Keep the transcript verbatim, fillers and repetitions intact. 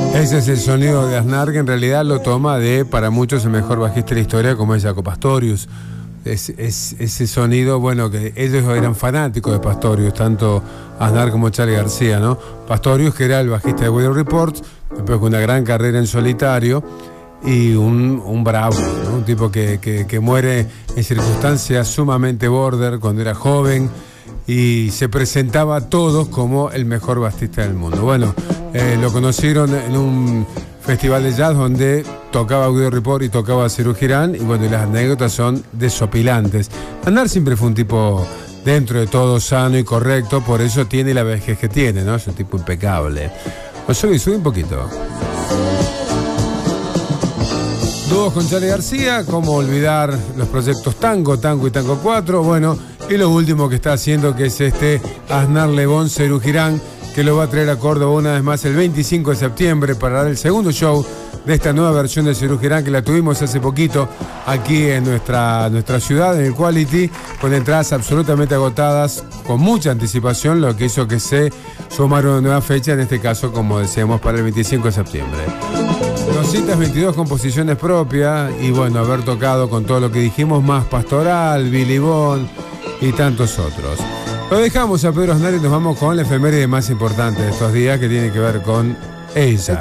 Ese es el sonido de Aznar, que en realidad lo toma de, para muchos, el mejor bajista de la historia, como es Jaco Pastorius. Es, es, ese sonido, bueno, que ellos eran fanáticos de Pastorius, tanto Aznar como Charly García, ¿no? Pastorius, que era el bajista de Weather Report, después con una gran carrera en solitario, y un, un bravo, ¿no? Un tipo que, que, que muere en circunstancias sumamente border cuando era joven, y se presentaba a todos como el mejor bajista del mundo. Bueno, eh, lo conocieron en un festival de jazz donde tocaba Weather Report y tocaba Serú Girán, y bueno, y las anécdotas son desopilantes. Aznar siempre fue un tipo, dentro de todo, sano y correcto, por eso tiene la vejez que tiene, ¿no? Es un tipo impecable. O sube, sube un poquito. Dúos con Charly García, cómo olvidar los proyectos Tango, Tango y Tango cuatro, bueno, y lo último que está haciendo, que es este Aznar Lebón Serú Girán, que lo va a traer a Córdoba una vez más el veinticinco de septiembre para dar el segundo show de esta nueva versión de Serú Girán, que la tuvimos hace poquito aquí en nuestra, nuestra ciudad, en el Quality, con entradas absolutamente agotadas, con mucha anticipación, lo que hizo que se sumara una nueva fecha, en este caso, como decíamos, para el veinticinco de septiembre. doscientas veintidós composiciones propias, y bueno, haber tocado con todo lo que dijimos, más Pastoral, Billy Bond y tantos otros. Lo dejamos a Pedro Aznar y nos vamos con la efeméride más importante de estos días, que tiene que ver con ella.